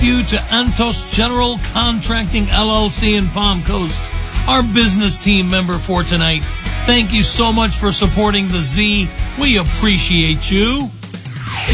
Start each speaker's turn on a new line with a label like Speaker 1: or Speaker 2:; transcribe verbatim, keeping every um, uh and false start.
Speaker 1: you to Antos General Contracting L L C in Palm Coast, our business team member for tonight. Thank you so much for supporting the Z. We appreciate you.